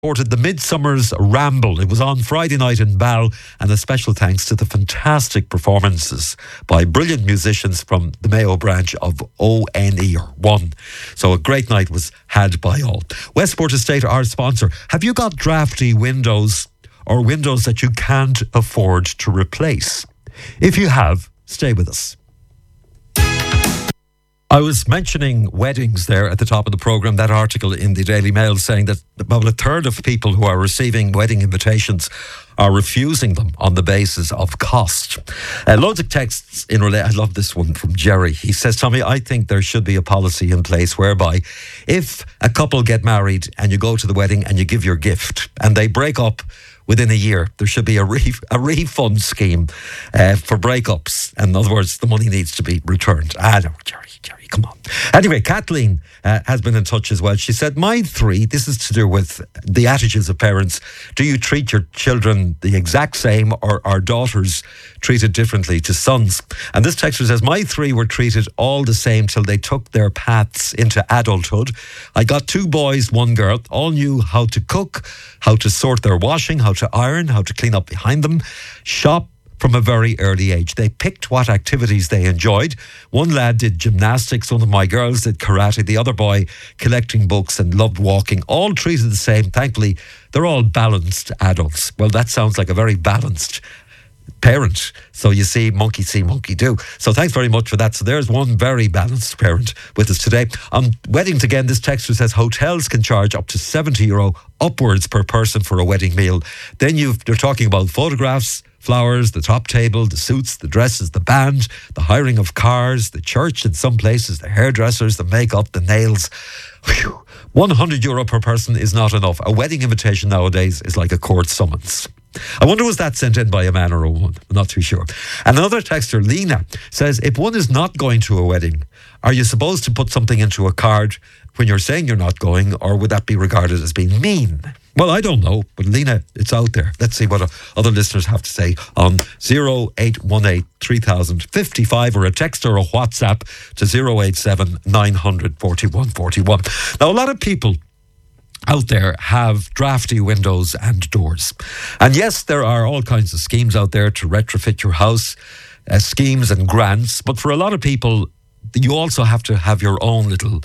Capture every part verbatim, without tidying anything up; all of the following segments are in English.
supported the Midsummer's Ramble. It was on Friday night in Bal, and a special thanks to the fantastic performances by brilliant musicians from the Mayo branch of O N E one. So a great night was had by all. Westport Estate, our sponsor. Have you got drafty windows or windows that you can't afford to replace? If you have, stay with us. I was mentioning weddings there at the top of the programme, that article in the Daily Mail saying that about a third of people who are receiving wedding invitations are refusing them on the basis of cost. Uh, loads of texts in relation. I love this one from Jerry. He says, Tommy, I think there should be a policy in place whereby if a couple get married and you go to the wedding and you give your gift and they break up within a year, there should be a, re- a refund scheme uh, for breakups. In other words, the money needs to be returned. Ah, no, Jerry, Jerry, come on. Anyway, Kathleen uh, has been in touch as well. She said, my three, this is to do with the attitudes of parents. Do you treat your children the exact same, or are daughters treated differently to sons? And this texter says, my three were treated all the same till they took their paths into adulthood. I got two boys, one girl, all knew how to cook, how to sort their washing, how to iron, how to clean up behind them, shop from a very early age. They picked what activities they enjoyed. One lad did gymnastics, one of my girls did karate, the other boy collecting books and loved walking. All treated the same. Thankfully, they're all balanced adults. Well, that sounds like a very balanced parent. So you see, monkey see, monkey do. So thanks very much for that. So there's one very balanced parent with us today. On weddings again, this texter says hotels can charge up to seventy euro upwards per person for a wedding meal. Then you've, you're talking about photographs, flowers, the top table, the suits, the dresses, the band, the hiring of cars, the church in some places, the hairdressers, the makeup, the nails. Whew. one hundred euro per person is not enough. A wedding invitation nowadays is like a court summons. I wonder, was that sent in by a man or a woman? I'm not too sure. And another texter, Lena, says, if one is not going to a wedding, are you supposed to put something into a card when you're saying you're not going, or would that be regarded as being mean? Well, I don't know, but Lena, it's out there. Let's see what other listeners have to say on oh eight one eight, three thousand fifty-five, or a text or a WhatsApp to oh eight seven, nine hundred, forty-one forty-one. Now, a lot of people out there have drafty windows and doors. And yes, there are all kinds of schemes out there to retrofit your house, uh, schemes and grants. But for a lot of people, you also have to have your own little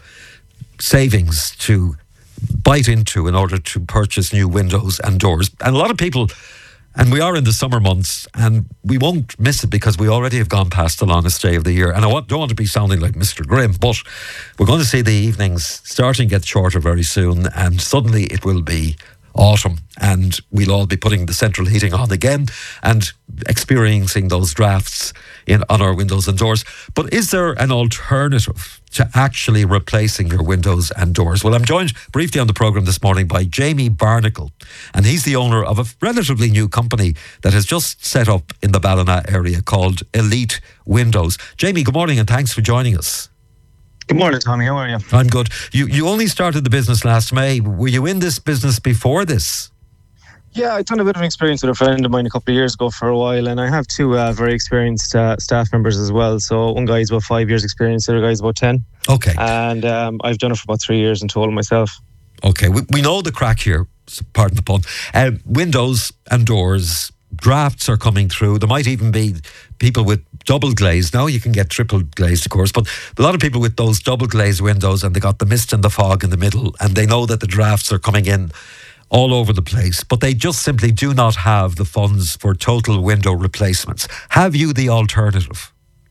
savings to bite into in order to purchase new windows and doors. And a lot of people, and we are in the summer months, and we won't miss it because we already have gone past the longest day of the year. And I don't want to be sounding like Mister Grimm, but we're going to see the evenings starting to get shorter very soon, and suddenly it will be autumn, and we'll all be putting the central heating on again and experiencing those drafts in on our windows and doors. But is there an alternative to actually replacing your windows and doors? Well, I'm joined briefly on the programme this morning by Jamie Barnacle, and he's the owner of a relatively new company that has just set up in the Ballina area called Elite Windows. Jamie, good morning and thanks for joining us. Good morning, Tommy. How are you? I'm good. You you only started the business last May. Were you in this business before this? Yeah, I've done a bit of an experience with a friend of mine a couple of years ago for a while, and I have two uh, very experienced uh, staff members as well. So one guy's about five years experience, the other guy's about ten. Okay. And um, I've done it for about three years in total myself. Okay, we, we know the crack here, pardon the pun. Uh, windows and doors, drafts are coming through. There might even be people with double glazed. Now you can get triple glazed, of course, but a lot of people with those double glazed windows, and they got the mist and the fog in the middle, and they know that the drafts are coming in all over the place, but they just simply do not have the funds for total window replacements. Have you the alternative?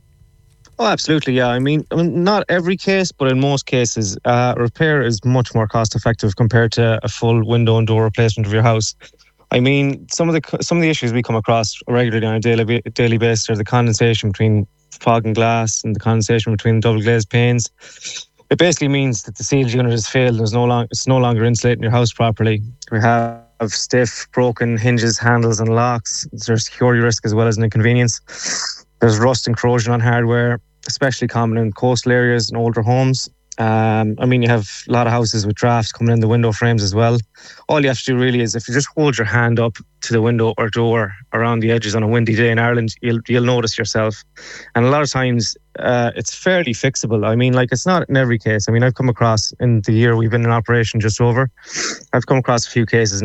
Oh, absolutely, yeah. I mean, I mean not every case, but in most cases, uh, repair is much more cost effective compared to a full window and door replacement of your house. I mean, some of the some of the issues we come across regularly on a daily daily basis are the condensation between fog and glass and the condensation between double glazed panes. It basically means that the sealed unit has failed. There's no long, it's no longer insulating your house properly. We have stiff, broken hinges, handles, and locks. There's security risk as well as an inconvenience. There's rust and corrosion on hardware, especially common in coastal areas and older homes. Um, I mean, you have a lot of houses with drafts coming in the window frames as well. All you have to do really is if you just hold your hand up to the window or door around the edges on a windy day in Ireland, you'll you'll notice yourself. And a lot of times uh, it's fairly fixable. I mean, like it's not in every case. I mean, I've come across in the year we've been in operation just over, I've come across a few cases